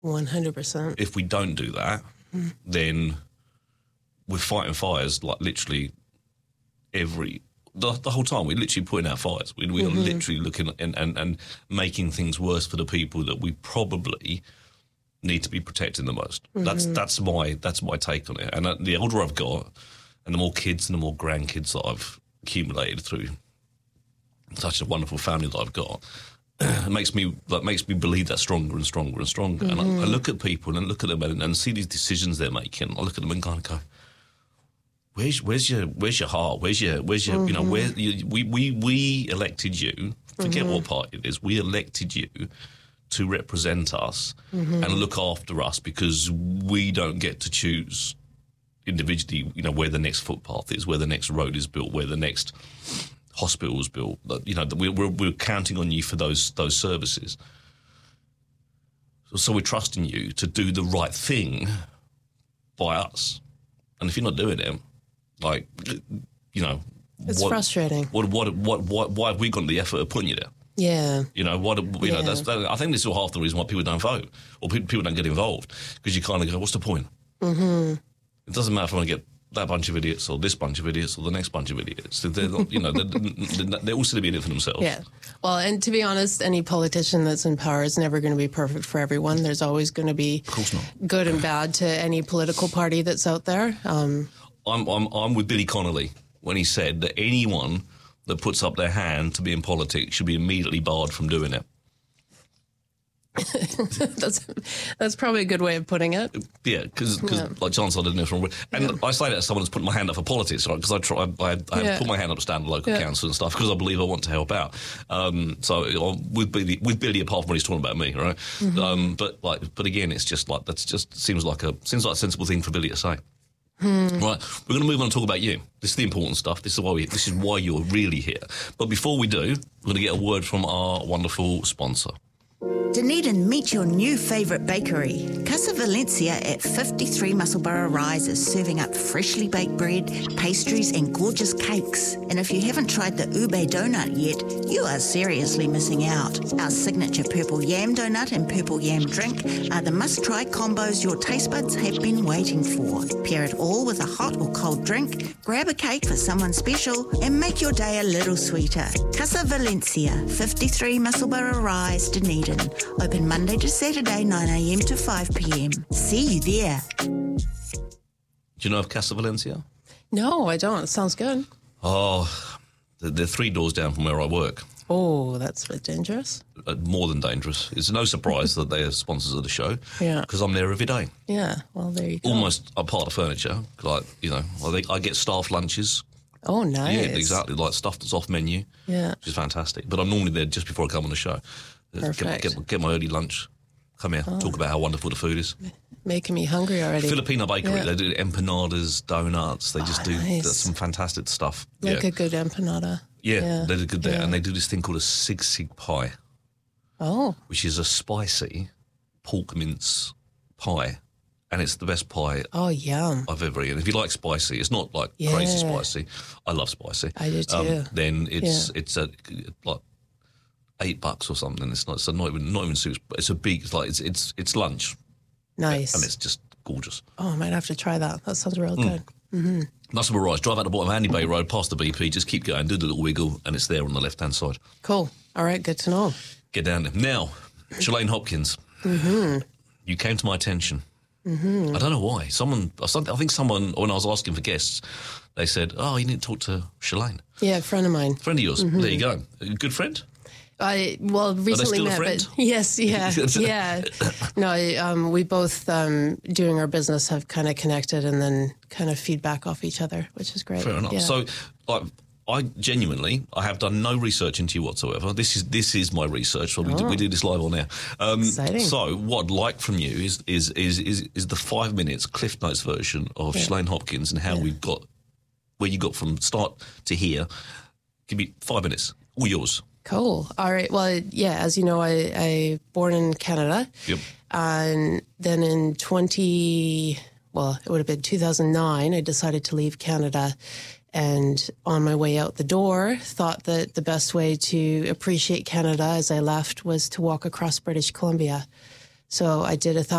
100%. If we don't do that, then we're fighting fires like literally the whole time. We're literally putting out fires. We're literally looking and making things worse for the people that we probably need to be protecting the most. That's my take on it. And the older I've got, and the more kids and the more grandkids that I've accumulated through such a wonderful family that I've got, it makes me believe that stronger and stronger and stronger. And I look at people and look at them and see these decisions they're making. I look at them and kind of go, Where's your heart? Where's your you know, we elected you. Forget what party it is. We elected you to represent us and look after us, because we don't get to choose individually, you know, where the next footpath is, where the next road is built, where the next hospital is built. You know, we're counting on you for those services. So we're trusting you to do the right thing by us. And if you're not doing it, like, you know, it's frustrating. Why have we gone to the effort of putting you there? Yeah. You know, know, I think this is half the reason why people don't vote or people don't get involved, because you kind of go, what's the point? It doesn't matter if I'm going to get that bunch of idiots or this bunch of idiots or the next bunch of idiots. They're not, you know, they're all still in it for themselves. Yeah. Well, and to be honest, any politician that's in power is never going to be perfect for everyone. There's always going to be of course not. Good and bad to any political party that's out there. I'm with Billy Connolly when he said that anyone that puts up their hand to be in politics should be immediately barred from doing it. That's probably a good way of putting it. Yeah, because like Chancellor didn't know from, and I say that as someone that's putting my hand up for politics, right? Because I put my hand up to stand at local council and stuff because I believe I want to help out. So with Billy, apart from when he's talking about me, right? But again, it's just like seems like a sensible thing for Billy to say. Right, we're going to move on and talk about you. This is the important stuff. This is why you're really here. But before we do, we're going to get a word from our wonderful sponsor. Dunedin, meet your new favourite bakery. Casa Valencia at 53 Musselburgh Rise is serving up freshly baked bread, pastries and gorgeous cakes. And if you haven't tried the ube donut yet, you are seriously missing out. Our signature purple yam donut and purple yam drink are the must-try combos your taste buds have been waiting for. Pair it all with a hot or cold drink, grab a cake for someone special and make your day a little sweeter. Casa Valencia, 53 Musselburgh Rise, Dunedin. Open Monday to Saturday, 9am to 5pm. See you there. Do you know of Casa Valencia? No, I don't. It sounds good. Oh, they're 3 doors down from where I work. Oh, that's a bit dangerous. More than dangerous. It's no surprise that they are sponsors of the show. Yeah. Because I'm there every day. Yeah, well, there you go. Almost a part of furniture. Like, you know, I get staff lunches. Oh, nice. Yeah, exactly. Like stuff that's off menu. Yeah. Which is fantastic. But I'm normally there just before I come on the show. Perfect. Get my early lunch. Come here, talk about how wonderful the food is. Making me hungry already. Filipino bakery, they do empanadas, donuts. They just do some fantastic stuff. Like a good empanada. Yeah, they do good there. And they do this thing called a sig pie. Oh. Which is a spicy pork mince pie. And it's the best pie I've ever eaten. If you like spicy, it's not like crazy spicy. I love spicy. I do too. Then it's like $8 or something. It's not even soup. It's a big, it's lunch. Nice. And it's just gorgeous. Oh, I might have to try that. That sounds real good. Mm-hmm. Musselburgh Rise, drive out the bottom of Andy Bay Road, past the BP, just keep going, do the little wiggle, and it's there on the left-hand side. Cool. All right, good to know. Get down there. Now, Shalane Hopkins, you came to my attention. I don't know why. I think someone, when I was asking for guests, they said, oh, you need to talk to Shalane. Yeah, a friend of mine. Friend of yours. There you go. A good friend? Recently met, but yes, yeah. No, we both, doing our business, have kind of connected and then kind of feedback off each other, which is great. Fair enough. Yeah. So, I have done no research into you whatsoever. This is my research. So we do this live on air. Exciting. So what I'd like from you is the 5 minutes Cliff Notes version of Shalane Hopkins and how we've got where you got from start to here. Give me 5 minutes. All yours. Cool. All right. Well, yeah, as you know, I born in Canada. Yep. And then in it would have been 2009, I decided to leave Canada. And on my way out the door, thought that the best way to appreciate Canada as I left was to walk across British Columbia. So I did